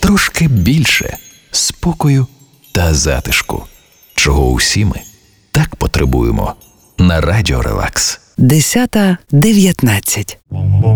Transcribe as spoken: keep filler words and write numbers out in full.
трошки більше спокою та затишку, чого усі ми так потребуємо на Радіо Релакс. десята дев'ятнадцять.